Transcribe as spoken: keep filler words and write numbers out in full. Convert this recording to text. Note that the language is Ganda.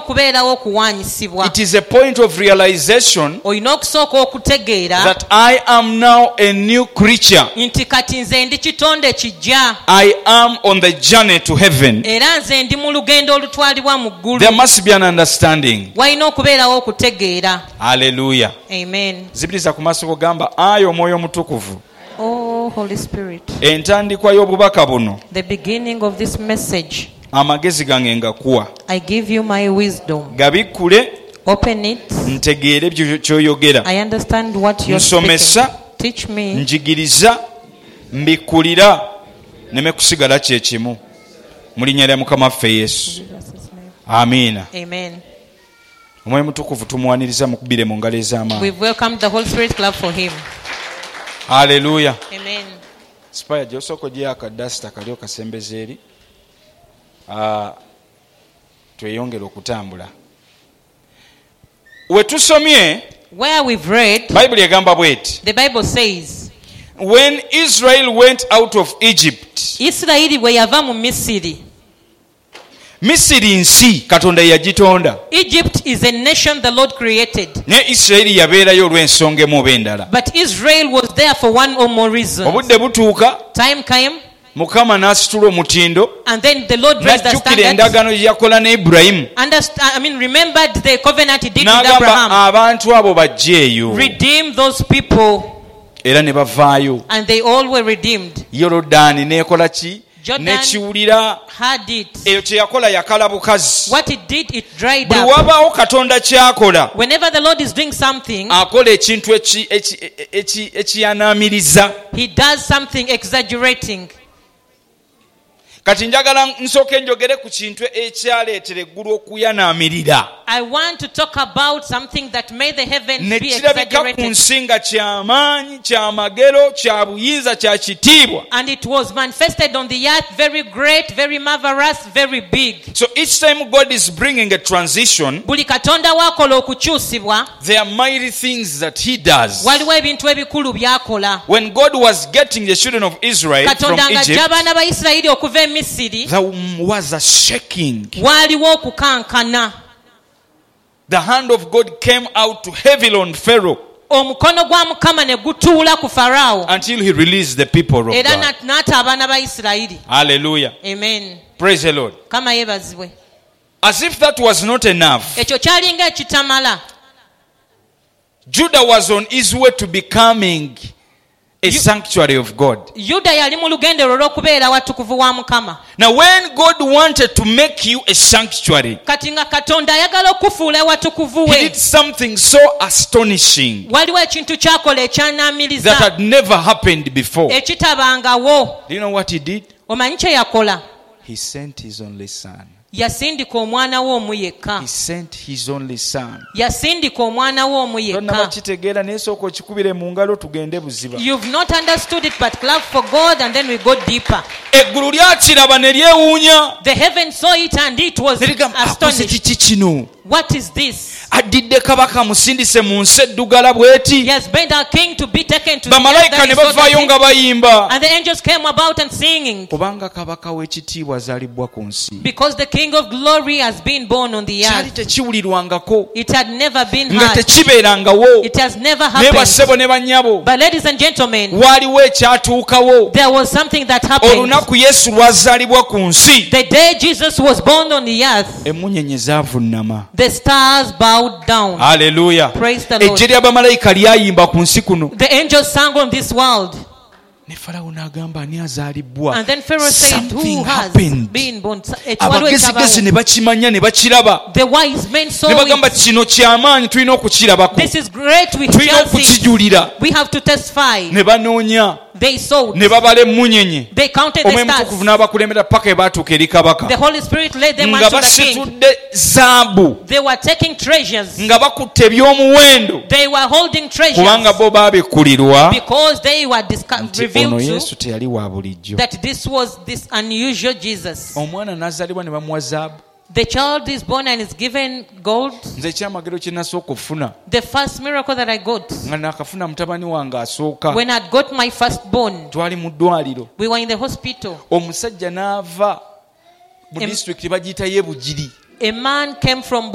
okubeerawo okuwaanyisibwa. It is a point of realization Olina okusooka okutegeera that I am now a new creature. nti kati nze ndi kitonde kijja. I am on the journey to heaven. Era nze ndi mu lugendo olutwalibwa mu ggulu. There must be an understanding. Walina okubeerawo okutegeera. Hallelujah. Amen. Zibiriza ku maaso kugamba ayo omwoyo mutukuvu. Oh, Holy Spirit. Entandikwa y'obubaka buno. The beginning of this message. Amagezi gange ngakuwa. I give you my wisdom. Gabikkule. Open it. Ntegeere by'oyogera. I understand what you're Nsomesa. speaking. Teach me. Njigiriza. Mbikkulira. Neme kusigala kye kimu. Mu linnya lya Mukama waffe Yesu. Amiina. Amen. Omwoyo mutukuvu tumuwaniriza mukubire mu ngalo ez'amaanyi. We've welcomed the Holy Spirit. Clap for him. Hallelujah. Amen. Spaya gyosoko gye akadasta kali okasembeza eri. Ah, tweyongera okutambula. We tusomye, where we've read, Bible egamba bweti. The Bible says, when Israel went out of Egypt, Isirayiri bwe yava mu Misiri. Misiri nsi Katonda yagitonda. Egypt is a nation the Lord created. Ne Israeli yabeerayo olw'ensonga emu oba endala. But Israel was there for one or more reasons. Obudde butuuka. Time came. Mukama n'asitula omutindo. And then the Lord raised the n'ajjukira standard. endagaano gye yakola ne Ibrahim. Understand, I mean, remembered the covenant he did with N'agamba Abraham. abantu abo bajje eyo. Redeem those people. Era ne bavaayo. And they all were redeemed. Yorodaani n'ekola ki? Jordan Nekiwulira. had it. Eyo kye yakola yakala bukazi. What it did, it dried Buli up. wabaawo Katonda kyakola. Whenever the Lord is doing something, akola ekintu eki- eki- eki- ekiyanaamiriza. he does something exaggerating. Kati njagala nsooke njogere ku kintu ekyaleetera eggulu okuyanaamirira. I want to talk about something that made the heavens Ne be kirabika ku exaggerated. nsi nga ky'amaanyi, kya magero, kya buyinza, kya kitiibwa. And it was manifested on the earth, very great, very marvelous, very big. So each time God is bringing a transition, Buli katonda wakola okukyusibwa, there are mighty things that he does. waliwo ebintu ebikulu byakola. When God was getting the children of Israel from Katonda ng'ajja Egypt, abaana ba Isirayiri okuva e Misiri, there was a shaking. waaliwo okukankana. The hand of God came out to heavily on Pharaoh Omukono gwa Mukama ne gutuula ku Faraawo, until he released the people of era God. n'ata abaana ba Isirayiri. Hallelujah. Amen. Praise the Lord. Kama yeebazibwe. As if that was not enough, Ekyo kyalinga ekitamala. Judah was on his way to becoming a sanctuary of God. Yuda yali mu lugendo olw'okubeera watukuvu wa Mukama. Now when God wanted to make you a sanctuary, Kati nga Katonda ayagala okufuula watukuvu he we, did something so astonishing waliwo ekintu kyakola that ekyanaamiriza had never happened before. ekitabangawo. Do you know what he did? Omanyi kye yakola? He sent his only son. Yasindika omwana we omu yekka. He sent his only son. Yasindika omwana we omu Tonna yekka. bakitegeera naye sooka okikubire mu ngalo tugende buziba. You've not understood it, but clap for God and then we go deeper. Eggulu lyakiraba ne lyewuunya. The heaven saw it and it was Ne ligamba, akoze astonished. kiki kino? What is this? Addidde kabaka musindise mu nsi eddugala He bw'eti. has been our king to be taken to the earth Bamalayika that ne is so bavaayo dirty. nga bayimba. And the angels came about and singing, Kubanga kabaka w'ekitiibwa azaalibwa ku nsi. because the king of glory has been born on the Kyali earth. tekiwulirwangako. It had never been Nga heard. tekibeerangawo. It has never Naye happened. bassebo ne bannyabo. But ladies and gentlemen, Waaliwo ekyatuukawo. there was something that happened. Olunaku Yesu lwazaalibwa ku nsi. The day Jesus was born on the earth, Emmunyeenye zaavunnama. the stars bowed down. Hallelujah. Praise the Lord. Ejje ly'abamalayika lyayimba ku nsi kuno. The angels sang on this world. Ne Falawo n'agamba ani azaalibwa. And then Pharaoh said, Something who has happened. been born? Abagezigezi ne bakimanya ne bakiraba. The wise men saw Ne bagamba it. kino ky'amaanyi tulina okukirabako. This is great. We Tulina shall see. okukijulira. We have to testify. Ne banoonya. They saw Ne it. babala emmunyeenye. They counted the Omwoyo Mutukuvu stars. n'abakulembera paka ebaatuuka eri kabaka. The Holy Spirit led them Nga unto the king. basitudde zaabu. They were taking treasures. Nga bakutte eby'omuwendo. They were holding treasures Kubanga bo baabikkulirwa. because they were disco- Nti ono revealed Yesu to teyali wa bulijjo. that this was this unusual Jesus. Omwana n'azaalibwa ne bamuwa zaabu. The child is born and is given gold. Nze ekyamagero kye nasooka okufuna. The first miracle that I got, Nga naakafuna mutabani wange asooka. when I got my firstborn, Twali mu ddwaliro. we were in the hospital. Omusajja n'ava mu Em- disitulikiti bagiyita ye Bugiri. A man came from